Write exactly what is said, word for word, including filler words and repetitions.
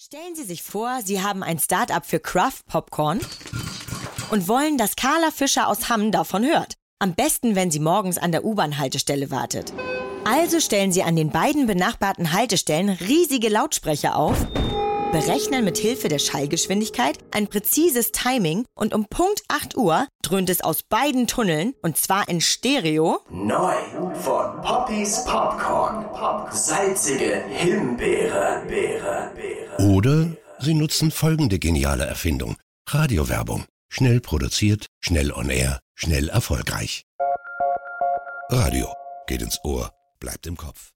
Stellen Sie sich vor, Sie haben ein Start-up für Craft Popcorn und wollen, dass Carla Fischer aus Hamm davon hört. Am besten, wenn sie morgens an der U-Bahn-Haltestelle wartet. Also stellen Sie an den beiden benachbarten Haltestellen riesige Lautsprecher auf, berechnen mit Hilfe der Schallgeschwindigkeit ein präzises Timing und um Punkt acht Uhr dröhnt es aus beiden Tunneln, und zwar in Stereo. Neu von Poppys Popcorn. Salzige Himbeere. Beere, Beere. Oder Sie nutzen folgende geniale Erfindung. Radiowerbung. Schnell produziert, schnell on air, schnell erfolgreich. Radio geht ins Ohr, bleibt im Kopf.